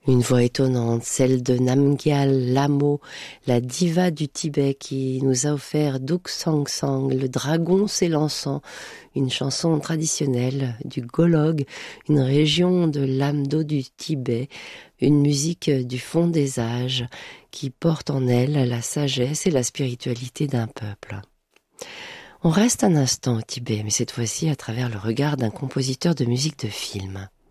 Une voix étonnante, celle de Namgyal Lhamo, la diva du Tibet qui nous a offert Duk Sang Sang, le dragon s'élançant, une chanson traditionnelle du Golog, une région de l'Amdo du Tibet, une musique du fond des âges qui porte en elle la sagesse et la spiritualité d'un peuple. On reste un instant au Tibet, mais cette fois-ci à travers le regard d'un compositeur de musique de film.